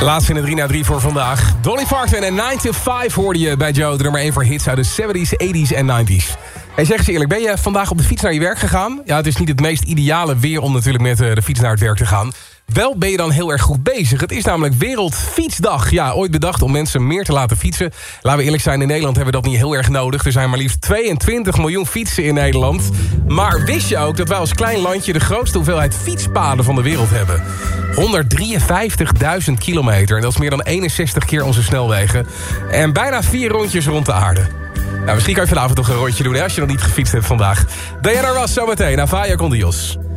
Laatst in de 3 na 3 voor vandaag. Dolly Parton en 9 to 5 hoorde je bij Joe. De nummer 1 voor hits uit de 70s, 80s en 90s. Hey, zeg eens eerlijk, ben je vandaag op de fiets naar je werk gegaan? Ja, het is niet het meest ideale weer om natuurlijk met de fiets naar het werk te gaan. Wel ben je dan heel erg goed bezig. Het is namelijk Wereldfietsdag. Ja, ooit bedacht om mensen meer te laten fietsen. Laten we eerlijk zijn, in Nederland hebben we dat niet heel erg nodig. Er zijn maar liefst 22 miljoen fietsen in Nederland. Maar wist je ook dat wij als klein landje de grootste hoeveelheid fietspaden van de wereld hebben? 153.000 kilometer. En dat is meer dan 61 keer onze snelwegen. En bijna 4 rondjes rond de aarde. Nou, misschien kan je vanavond toch een rondje doen, hè, als je nog niet gefietst hebt vandaag. Diana Ross zometeen, Avaya con Dios.